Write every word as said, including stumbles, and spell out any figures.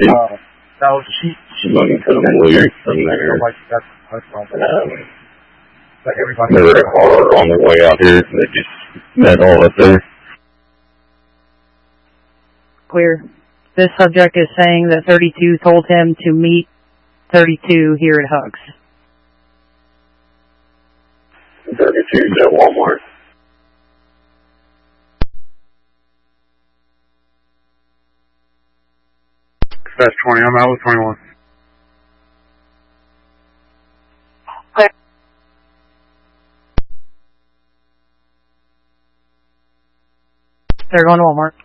Uh, no, she, she, looking for the blue from there. like that's, that's probably, Um, like everybody. there were a car on their way out here. They just met all up there. Clear. This subject is saying that thirty-two told him to meet thirty-two here at Hugs. thirty-two's at Walmart. That's twenty. I'm out with twenty-one. Clear. They're going to Walmart.